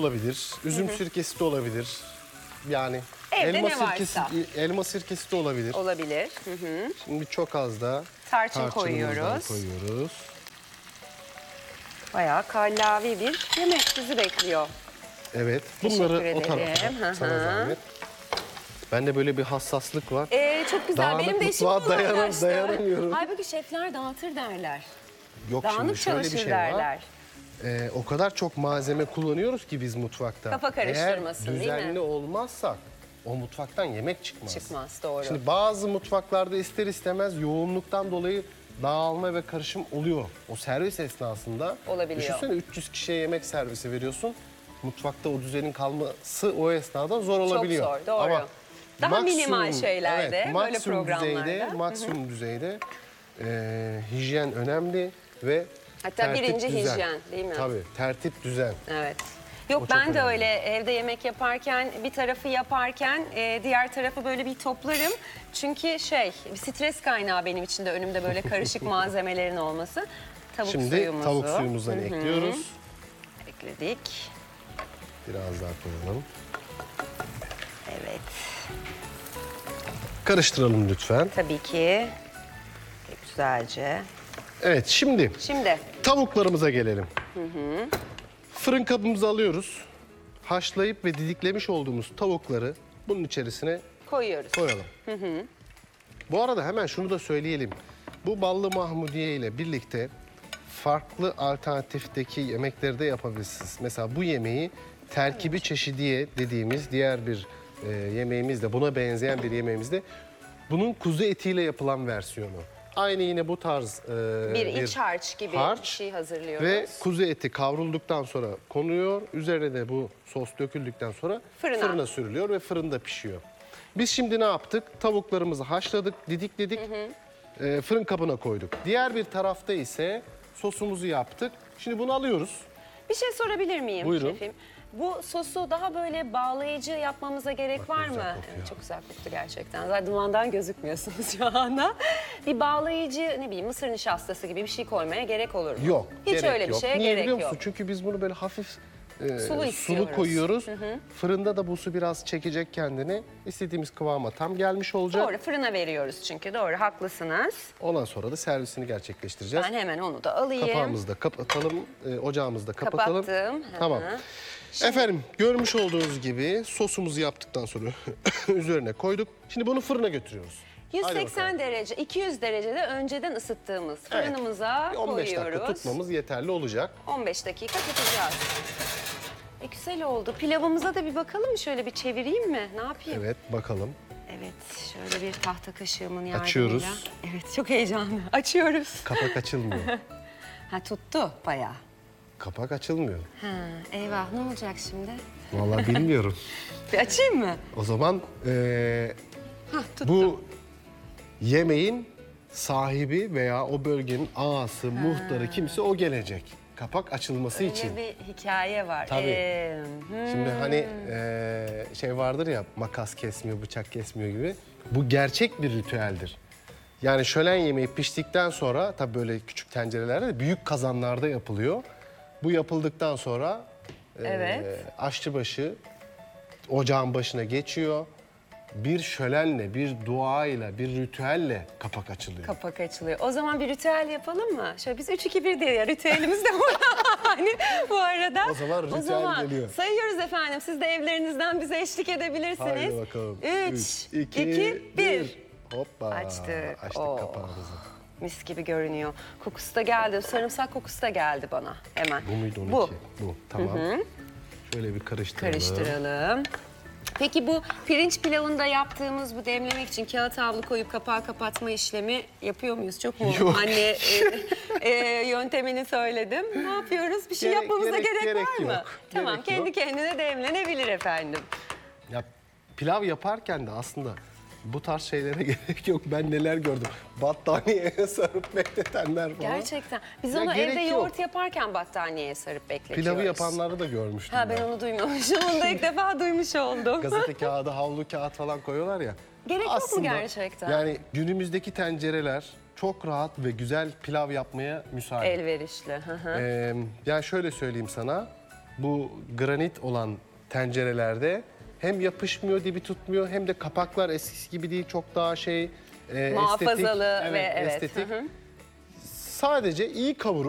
olabilir, üzüm sirkesi de olabilir. Yani Evde elma ne sirkesi, varsa. elma sirkesi de olabilir. Olabilir. Şimdi çok az da Tarçın tarçınımızdan koyuyoruz. Bayağı kallavi bir yemek bizi bekliyor. Evet. Teşekkür Bunları o ederim. tarafa. Sana zahmet. Bende böyle bir hassaslık var. Çok güzel. Dağınık Benim de işim mutfağa kolaylaştı. dayanamıyorum. Halbuki şefler dağıtır derler. Yok şimdi Dağınık şöyle bir çalışır şey var. derler. O kadar çok malzeme kullanıyoruz ki biz mutfakta. Kafa karıştırmasın, Eğer değil mi? düzenli olmazsak o mutfaktan yemek çıkmaz. Çıkmaz, doğru. Şimdi bazı mutfaklarda ister istemez yoğunluktan dolayı dağılma ve karışım oluyor. O servis esnasında. Olabiliyor. Düşünsene 300 kişiye yemek servisi veriyorsun. Mutfakta o düzenin kalması o esnada zor olabiliyor. zor, doğru. Daha minimal şeylerde, böyle maksimum programlarda. düzeyde, maksimum düzeyde hijyen önemli ve Hatta tertip, birinci düzen. hijyen, değil mi? Tabii, tertip, düzen. Evet. O Yok çok ben de önemli. öyle evde yemek yaparken bir tarafı yaparken diğer tarafı böyle bir toplarım. Çünkü bir stres kaynağı benim için de önümde böyle karışık malzemelerin olması. Tavuk Şimdi suyumuzu tavuk suyumuzdan ekliyoruz. ekledik. Biraz daha koyalım. Evet. Karıştıralım lütfen. Tabii ki. Güzelce. Evet, şimdi Şimdi tavuklarımıza gelelim. Fırın kabımızı alıyoruz. Haşlayıp ve didiklemiş olduğumuz tavukları bunun içerisine koyuyoruz. koyalım. Bu arada hemen şunu da söyleyelim. Bu ballı mahmudiye ile birlikte farklı alternatifteki yemekleri de yapabilirsiniz. Mesela bu yemeği terkibi çeşidiye dediğimiz diğer bir yemeğimiz de buna benzeyen bir yemeğimiz de bunun kuzu etiyle yapılan versiyonu. Aynı yine bu tarz Bir iç harç gibi bir şey hazırlıyoruz. ve kuzu eti kavrulduktan sonra konuyor. Üzerine de bu sos döküldükten sonra fırına sürülüyor ve fırında pişiyor. Biz şimdi ne yaptık? Tavuklarımızı haşladık, didikledik, fırın kabına koyduk. Diğer bir tarafta ise sosumuzu yaptık. Şimdi bunu alıyoruz. Bir şey sorabilir miyim Buyurun. şefim? Bu sosu daha böyle bağlayıcı yapmamıza gerek var güzel mı? kokuyor. Evet, çok güzel koktu gerçekten. Zaten dumandan gözükmüyorsunuz şu anda. Bir bağlayıcı, ne bileyim mısır nişastası gibi bir şey koymaya gerek olur mu? Yok, Hiç gerek öyle yok. bir şeye Niye gerek biliyor yok. musun? Çünkü biz bunu böyle hafif Sulu istiyoruz. sulu koyuyoruz. Fırında da bu su biraz çekecek kendini. İstediğimiz kıvama tam gelmiş olacak. Doğru, fırına veriyoruz çünkü. Doğru, haklısınız. Ondan sonra da servisini gerçekleştireceğiz. Ben hemen onu da alayım. Kapağımızı da kapatalım, ocağımızı da kapatalım. Kapattım. Tamam. Efendim görmüş olduğunuz gibi sosumuzu yaptıktan sonra üzerine koyduk. Şimdi bunu fırına götürüyoruz. Hadi 180 bakalım. derece, 200 derecede önceden ısıttığımız fırınımıza Bir 15 koyuyoruz. dakika tutmamız yeterli olacak. 15 dakika tutacağız. Güzel oldu. Pilavımıza da bir bakalım mı? Şöyle bir çevireyim mi? Ne yapayım? Evet bakalım. Evet, şöyle bir tahta kaşığımın yardımıyla. Açıyoruz. Evet, çok heyecanlı. Açıyoruz. Kapak açılmıyor. Ha, tuttu bayağı. Kapak açılmıyor. Ha, eyvah, ne olacak şimdi? Vallahi bilmiyorum. Bir açayım mı? O zaman Tuttu. bu yemeğin sahibi veya o bölgenin ağası, muhtarı kimse o gelecek. Kapak açılması için. Öyle bir hikaye var. Tabii. Şimdi hani şey vardır ya, makas kesmiyor, bıçak kesmiyor gibi. Bu gerçek bir ritüeldir. Yani şölen yemeği piştikten sonra tabii böyle küçük tencerelerde de büyük kazanlarda yapılıyor. Bu yapıldıktan sonra Evet. aşçıbaşı ocağın başına geçiyor. Bir şölenle, bir duayla, bir ritüelle kapak açılıyor. Kapak açılıyor. O zaman bir ritüel yapalım mı? Şöyle biz 3-2-1 diye ya ritüelimiz de bu. Hani bu arada. O zaman ritüel geliyor. Sayıyoruz efendim. Siz de evlerinizden bize eşlik edebilirsiniz. Haydi bakalım. 3, 2, 1. Hoppa. Açtık. Açtık Oh. kapağımızı. Mis gibi görünüyor. Kokusu da geldi. Sarımsak kokusu da geldi bana hemen. Bu muydu onunki? Bu. Bu. Tamam. Şöyle bir karıştıralım. Karıştıralım. Peki bu pirinç pilavında yaptığımız bu demlemek için kağıt havlu koyup kapağı kapatma işlemi yapıyor muyuz? Çok mu? Yok. Anne yöntemini söyledim. Ne yapıyoruz? Bir şey yapmamıza gerek var mı? yok. Tamam, Gerek kendi yok. kendine demlenebilir efendim. Ya pilav yaparken de aslında bu tarz şeylere gerek yok. Ben neler gördüm. Battaniyeye sarıp bekletenler falan. Gerçekten. Biz Ya onu gerek evde yok. yoğurt yaparken battaniyeye sarıp bekletiyoruz. Pilavı yapanları da görmüştüm Ha, ben onu duymamışım. Onu da ilk defa duymuş oldum. Gazete kağıdı, havlu kağıt falan koyuyorlar ya. Gerek yok mu gerçekten? Yani günümüzdeki tencereler çok rahat ve güzel pilav yapmaya müsait. Elverişli. Hı hı. Yani şöyle söyleyeyim sana. bu granit olan tencerelerde hem yapışmıyor, dibi tutmuyor, hem de kapaklar eskisi gibi değil, çok daha estetik. Muhafazalı ve estetik. Hı hı. Sadece iyi kavurup